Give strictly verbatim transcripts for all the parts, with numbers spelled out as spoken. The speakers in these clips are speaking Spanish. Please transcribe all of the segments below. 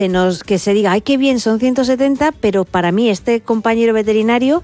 Nos, que se diga, ay, qué bien, son ciento setenta, pero para mí este compañero veterinario...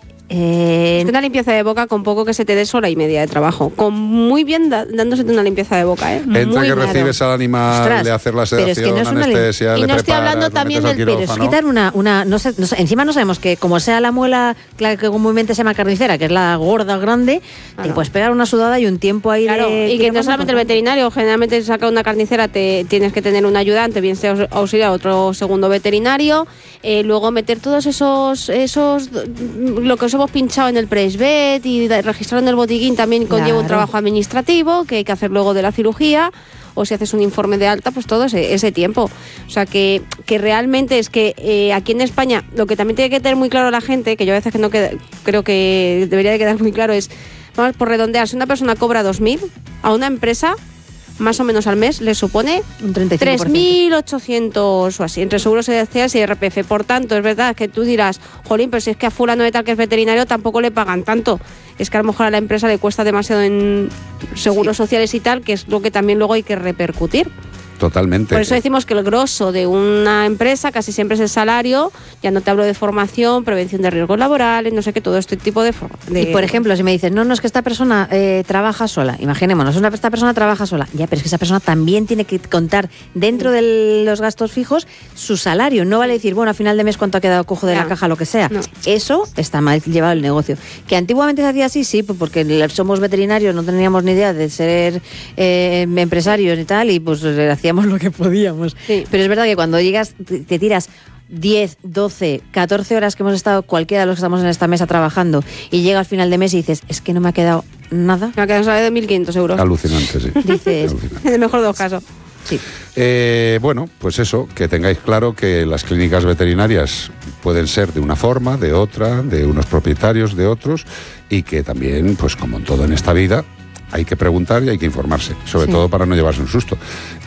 Eh, es que una limpieza de boca con poco que se te dé hora y media de trabajo, con muy bien da, dándose una limpieza de boca, ¿eh? Entre muy que claro. recibes al animal, Ostras, le hacer la pero es sedación, que no es una anestesia, y le no estoy preparas, hablando le también metes al del- pero es quirófano. quitar una, una no sé, no sé, encima no sabemos que como sea la muela, la que comúnmente se llama carnicera, que es la gorda grande, Claro. te puedes pegar una sudada y un tiempo ahí Claro, de y que no quirófano, solamente el pues, veterinario, generalmente si saca una carnicera te tienes que tener un ayudante, bien sea aus- auxiliar otro segundo veterinario, eh, luego meter todos esos, esos lo que os hemos pinchado en el presvet y de- registrar en el botiquín también conlleva Claro. un trabajo administrativo que hay que hacer luego de la cirugía, o si haces un informe de alta, pues todo ese, ese tiempo. O sea, que, que realmente es que eh, aquí en España, lo que también tiene que tener muy claro la gente, que yo a veces que no queda, creo que debería de quedar muy claro, es, vamos, por redondear, si una persona cobra dos mil, a una empresa, más o menos al mes, le supone un treinta y cinco por ciento. tres mil ochocientos o así, entre seguros sociales y R P F. Por tanto, es verdad que tú dirás, jolín, pero si es que a fulano de tal que es veterinario tampoco le pagan tanto. Es que a lo mejor a la empresa le cuesta demasiado en seguros Sí. sociales y tal, que es lo que también luego hay que repercutir. Totalmente. Por eso decimos que el grosso de una empresa casi siempre es el salario, ya no te hablo de formación, prevención de riesgos laborales, no sé qué, todo este tipo de... for- de Y por ejemplo, si me dices, no, no, es que esta persona eh, trabaja sola, imaginémonos, una, esta persona trabaja sola, ya, pero es que esa persona también tiene que contar dentro de los gastos fijos su salario, no vale decir, bueno, a final de mes cuánto ha quedado cojo de Ya. la caja, lo que sea. No. Eso está mal llevado el negocio. Que antiguamente se hacía así, sí, pues porque somos veterinarios, no teníamos ni idea de ser eh, empresarios y tal, y pues eh, hacíamos lo que podíamos. Sí. Pero es verdad que cuando llegas, te, te tiras diez, doce, catorce horas que hemos estado cualquiera de los que estamos en esta mesa trabajando y llega al final de mes y dices, es que no me ha quedado nada. Me ha quedado un salario de mil quinientos euros. Alucinante, sí. Dices, Alucinante. En el mejor de los casos. sí. Eh, bueno, pues eso, que tengáis claro que las clínicas veterinarias pueden ser de una forma, de otra, de unos propietarios, de otros, y que también, pues como en todo en esta vida, hay que preguntar y hay que informarse, sobre Sí. todo para no llevarse un susto.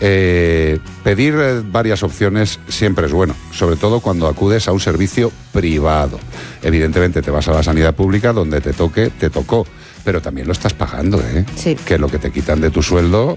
Eh, pedir eh, varias opciones siempre es bueno, sobre todo cuando acudes a un servicio privado. Evidentemente te vas a la sanidad pública, donde te toque, te tocó, pero también lo estás pagando, ¿eh? Sí. Que lo que te quitan de tu sueldo,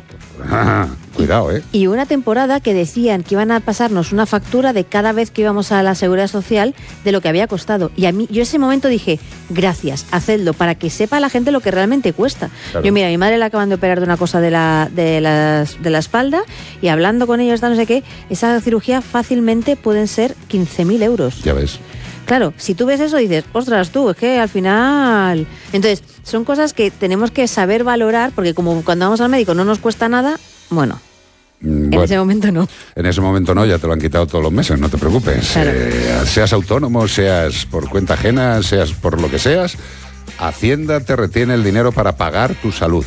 cuidado, ¿eh? Y una temporada que decían que iban a pasarnos una factura de cada vez que íbamos a la Seguridad Social de lo que había costado. Y a mí, yo ese momento dije, gracias, hacedlo, para que sepa la gente lo que realmente cuesta. Claro. Yo, mira, a mi madre le acaban de operar de una cosa de la, de las- de la espalda y hablando con ellos, no sé qué, esa cirugía fácilmente pueden ser quince mil euros. Ya ves. Claro, si tú ves eso dices, ostras tú, es que al final... Entonces, son cosas que tenemos que saber valorar, porque como cuando vamos al médico no nos cuesta nada, bueno, Mm, en bueno. ese momento no. En ese momento no, ya te lo han quitado todos los meses, no te preocupes. Claro. Eh, seas autónomo, seas por cuenta ajena, seas por lo que seas, Hacienda te retiene el dinero para pagar tu salud.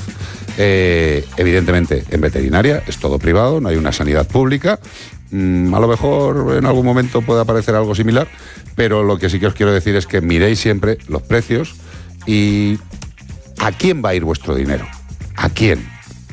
Eh, evidentemente, en veterinaria es todo privado, no hay una sanidad pública. Mm, a lo mejor en algún momento puede aparecer algo similar, pero lo que sí que os quiero decir es que miréis siempre los precios y a quién va a ir vuestro dinero. ¿A quién?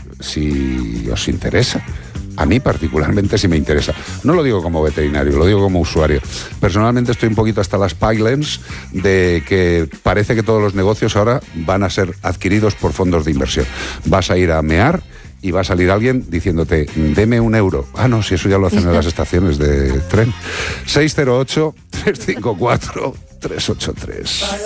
Si os interesa. A mí particularmente sí me interesa. No lo digo como veterinario, lo digo como usuario. Personalmente estoy un poquito hasta las pylons de que parece que todos los negocios ahora van a ser adquiridos por fondos de inversión. Vas a ir a mear y va a salir alguien diciéndote, deme un euro. Ah, no, si eso ya lo hacen en las estaciones de tren. seis cero ocho, tres cinco cuatro, tres ocho tres.